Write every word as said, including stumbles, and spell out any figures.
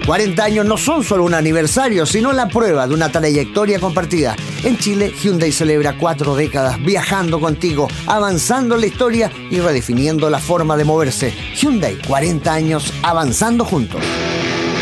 cuarenta años no son solo un aniversario, sino la prueba de una trayectoria compartida. En Chile, Hyundai celebra cuatro décadas viajando contigo, avanzando en la historia y redefiniendo la forma de moverse. Hyundai, cuarenta años avanzando juntos.